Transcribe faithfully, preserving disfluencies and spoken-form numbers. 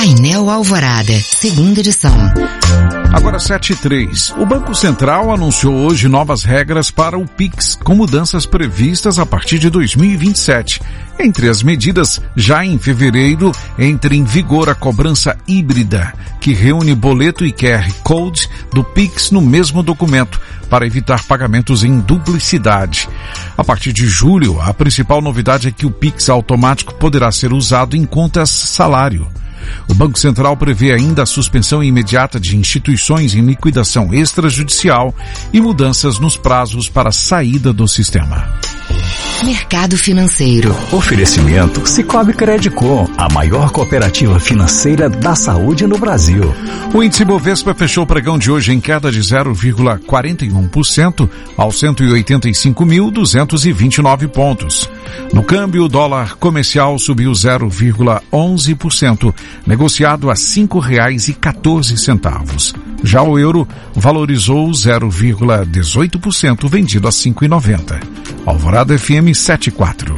Painel Alvorada, segunda edição. Agora sete e três. O Banco Central anunciou hoje novas regras para o Pix, com mudanças previstas a partir de dois mil e vinte e sete. Entre as medidas, já em fevereiro, entra em vigor a cobrança híbrida, que reúne boleto e Q R Code do Pix no mesmo documento, para evitar pagamentos em duplicidade. A partir de julho, a principal novidade é que o Pix automático poderá ser usado em contas salário. O Banco Central prevê ainda a suspensão imediata de instituições em liquidação extrajudicial e mudanças nos prazos para a saída do sistema. Mercado financeiro. Oferecimento Sicoob Credicom, a maior cooperativa financeira da saúde no Brasil. O índice Bovespa fechou o pregão de hoje em queda de zero vírgula quarenta e um por cento aos cento e oitenta e cinco mil duzentos e vinte e nove pontos. No câmbio, o dólar comercial subiu zero vírgula onze por cento, negociado a cinco reais e quatorze centavos. Já o euro valorizou zero vírgula dezoito por cento, vendido a cinco reais e noventa centavos. Alvorada F M setenta e quatro.